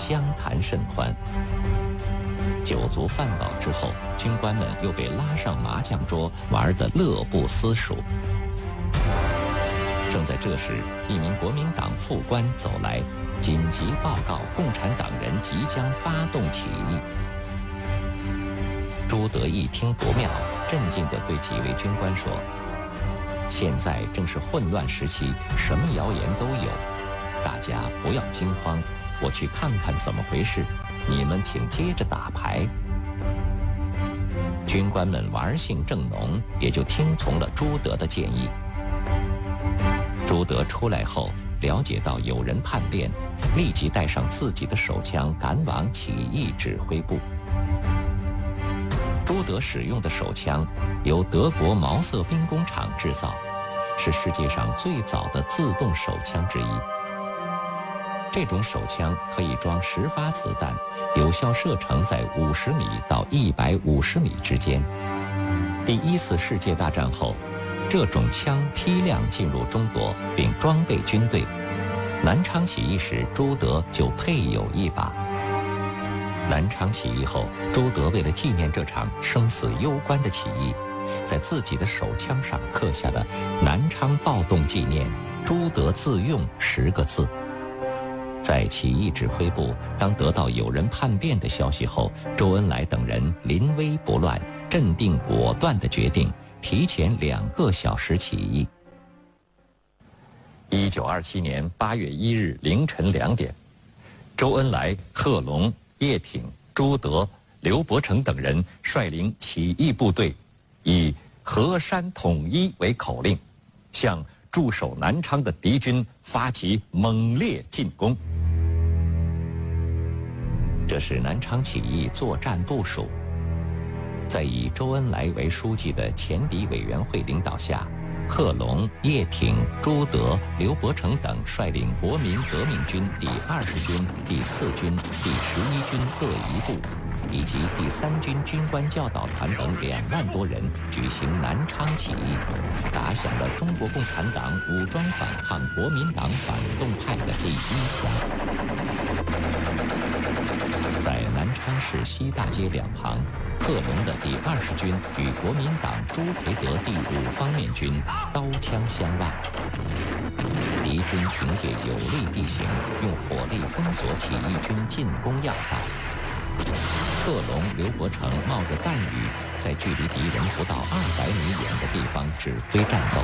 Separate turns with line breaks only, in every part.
相谈甚欢。酒足饭饱之后，军官们又被拉上麻将桌，玩得乐不思蜀。正在这时，一名国民党副官走来，紧急报告共产党人即将发动起义。朱德一听不妙，镇静地对几位军官说：“现在正是混乱时期，什么谣言都有，大家不要惊慌，我去看看怎么回事，你们请接着打牌。”军官们玩性正浓，也就听从了朱德的建议。朱德出来后，了解到有人叛变，立即带上自己的手枪赶往起义指挥部。朱德使用的手枪由德国毛瑟兵工厂制造，是世界上最早的自动手枪之一。这种手枪可以装10发子弹，有效射程在50米到150米之间。第1次世界大战后，这种枪批量进入中国，并装备军队。南昌起义时，朱德就配有一把。南昌起义后，朱德为了纪念这场生死攸关的起义，在自己的手枪上刻下了“南昌暴动纪念，朱德自用”10个字。在起义指挥部，当得到有人叛变的消息后，周恩来等人临危不乱，镇定果断地决定提前2个小时起义。1927年8月1日凌晨2点，周恩来、贺龙、叶挺、朱德、刘伯承等人率领起义部队，以河山统一为口令，向驻守南昌的敌军发起猛烈进攻。这是南昌起义作战部署。在以周恩来为书记的前敌委员会领导下，贺龙、叶挺、朱德、刘伯承等率领国民革命军第20军、第4军、第11军各一部，以及第3军军官教导团等2万多人举行南昌起义，打响了中国共产党武装反抗国民党反动派的第1枪。在南昌市西大街两旁，贺龙的第20军与国民党朱培德第5方面军刀枪相望。敌军凭借有利地形，用火力封锁起义军进攻要道。贺龙、刘伯承冒着弹雨，在距离敌人不到200米远的地方指挥战斗。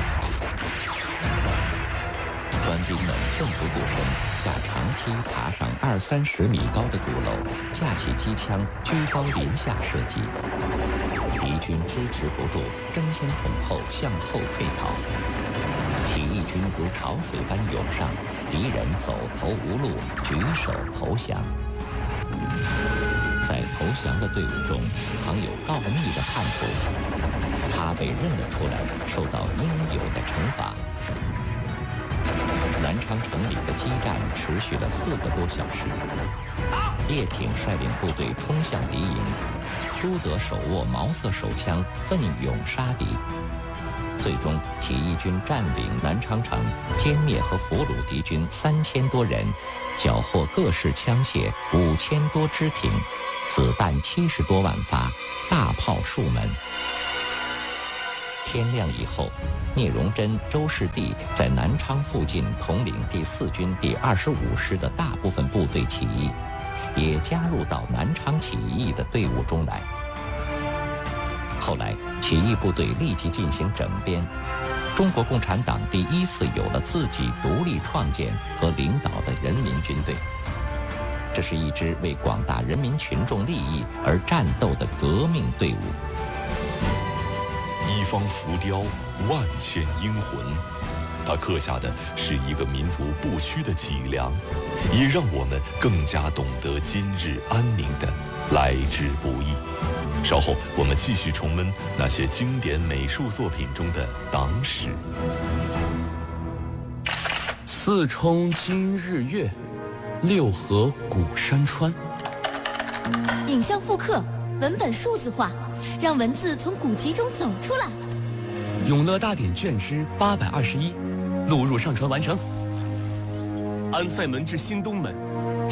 官兵们奋不顾身，架长梯爬上20-30米高的鼓楼，架起机枪，居高临下射击。敌军支持不住，争先恐后向后退逃。起义军如潮水般涌上，敌人走投无路，举手投降。在投降的队伍中，藏有告密的叛徒，他被认了出来，受到应有的惩罚。南昌城里的激战持续了4个多小时。叶挺率领部队冲向敌营，朱德手握毛瑟手枪，奋勇杀敌。最终，起义军占领南昌城，歼灭和俘虏敌军3000多人，缴获各式枪械5000多支挺，子弹70多万发，大炮数门。天亮以后，聂荣臻、周士第在南昌附近统领第4军第25师的大部分部队起义，也加入到南昌起义的队伍中来。后来，起义部队立即进行整编，中国共产党第1次有了自己独立创建和领导的人民军队。这是一支为广大人民群众利益而战斗的革命队伍。
一方浮雕，万千英魂。它刻下的是一个民族不屈的脊梁，也让我们更加懂得今日安宁的来之不易。稍后我们继续重温那些经典美术作品中的党史。
四冲今日月，六合古山川。
影像复刻，文本数字化，让文字从古籍中走出来。
永乐大典卷之821，录入上传完成。安塞门至新东门